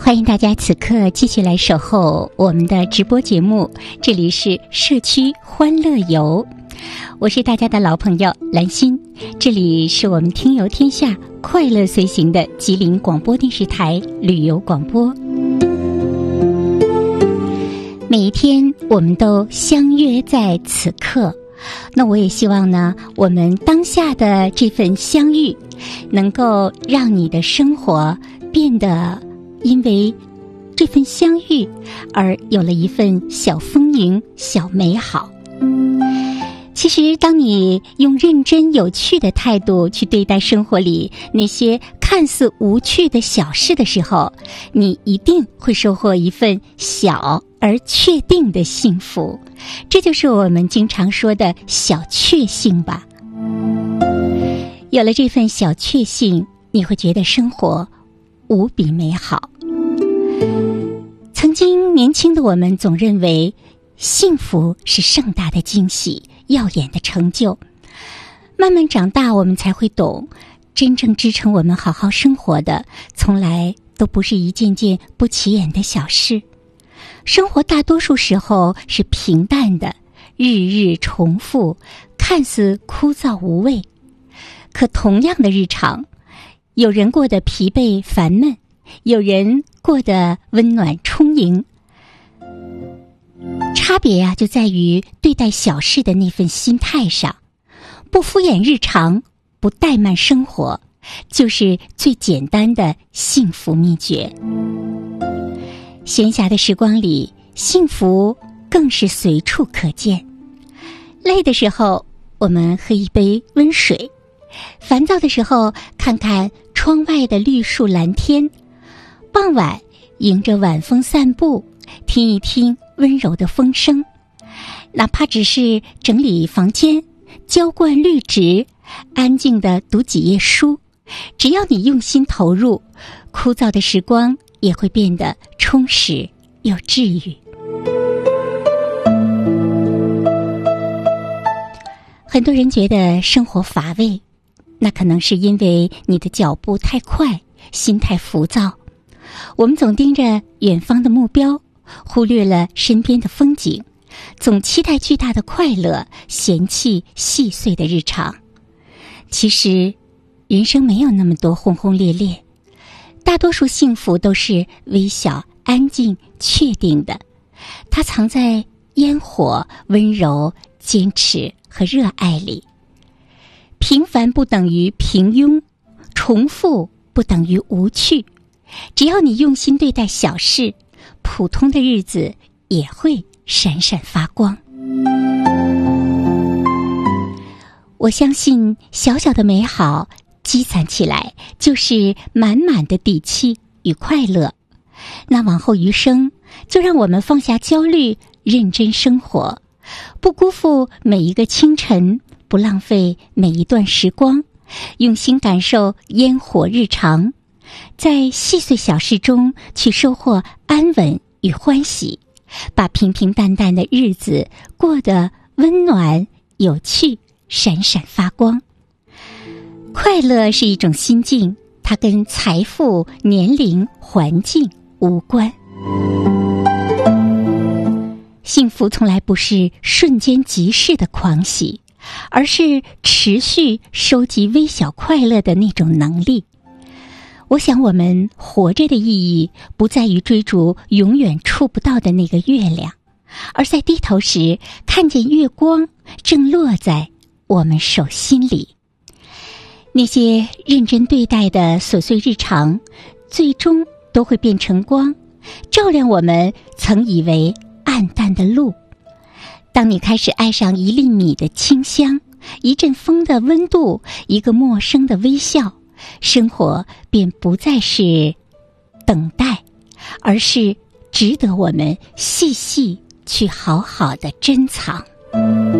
欢迎大家此刻继续来守候我们的直播节目，这里是社区欢乐游，我是大家的老朋友兰心，这里是我们听游天下快乐随行的吉林广播电视台旅游广播。每一天我们都相约在此刻，那我也希望呢，我们当下的这份相遇能够让你的生活变得因为这份相遇而有了一份小丰盈、小美好。其实当你用认真有趣的态度去对待生活里那些看似无趣的小事的时候，你一定会收获一份小而确定的幸福。这就是我们经常说的小确幸吧。有了这份小确幸，你会觉得生活无比美好。曾经年轻的我们总认为幸福是盛大的惊喜、耀眼的成就，慢慢长大我们才会懂，真正支撑我们好好生活的从来都不是一件件不起眼的小事。生活大多数时候是平淡的，日日重复，看似枯燥无味。可同样的日常，有人过得疲惫烦闷，有人过得温暖充盈。差别就在于对待小事的那份心态上。不敷衍日常，不怠慢生活，就是最简单的幸福秘诀。闲暇的时光里，幸福更是随处可见。累的时候，我们喝一杯温水；烦躁的时候，看看窗外的绿树蓝天；傍晚迎着晚风散步，听一听温柔的风声。哪怕只是整理房间，浇灌绿植，安静地读几页书，只要你用心投入，枯燥的时光也会变得充实又治愈。很多人觉得生活乏味，那可能是因为你的脚步太快，心太浮躁。我们总盯着远方的目标，忽略了身边的风景，总期待巨大的快乐，嫌弃细碎的日常。其实人生没有那么多轰轰烈烈，大多数幸福都是微小、安静、确定的。它藏在烟火、温柔、坚持和热爱里。平凡不等于平庸，重复不等于无趣。只要你用心对待小事，普通的日子也会闪闪发光。我相信小小的美好积攒起来就是满满的底气与快乐。那往后余生，就让我们放下焦虑，认真生活，不辜负每一个清晨，不浪费每一段时光，用心感受烟火日常，在细碎小事中去收获安稳与欢喜，把平平淡淡的日子过得温暖有趣，闪闪发光。快乐是一种心境，它跟财富、年龄、环境无关。幸福从来不是瞬间即逝的狂喜，而是持续收集微小快乐的那种能力。我想我们活着的意义不在于追逐永远触不到的那个月亮，而在低头时看见月光正落在我们手心里。那些认真对待的琐碎日常，最终都会变成光，照亮我们曾以为暗淡的路。当你开始爱上一粒米的清香，一阵风的温度，一个陌生的微笑，生活便不再是等待，而是值得我们细细去好好的珍藏。